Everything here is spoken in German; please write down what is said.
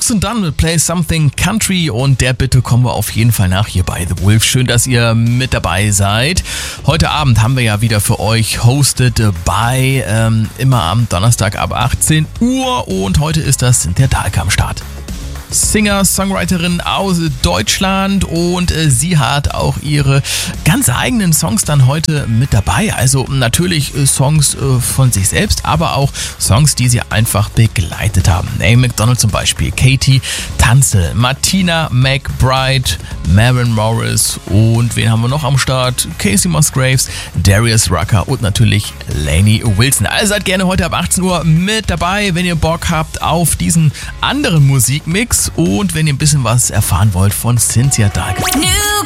Brooks and Dunn mit Play Something Country und der Bitte kommen wir auf jeden Fall nach hier bei The Wolf. Schön, dass ihr mit dabei seid. Heute Abend haben wir ja wieder für euch Hosted by, immer am Donnerstag ab 18 Uhr und heute ist das Cynthia Dahlke am Start. Singer-Songwriterin aus Deutschland und sie hat auch ihre ganz eigenen Songs dann heute mit dabei. Also natürlich Songs von sich selbst, aber auch Songs, die sie einfach begleitet haben. Amy Macdonald zum Beispiel, Katie Tunstall, Martina McBride, Maren Morris und wen haben wir noch am Start? Casey Musgraves, Darius Rucker und natürlich Lainey Wilson. Also seid gerne heute ab 18 Uhr mit dabei, wenn ihr Bock habt auf diesen anderen Musikmix und wenn ihr ein bisschen was erfahren wollt von Cynthia Dahlke.